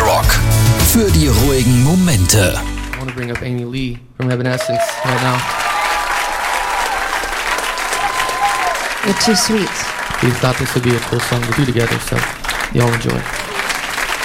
Rock. Für die ruhigen Momente. I want to bring up Amy Lee from Evanescence right now. You're too sweet. We thought this would be a cool song to do together, so y'all enjoy.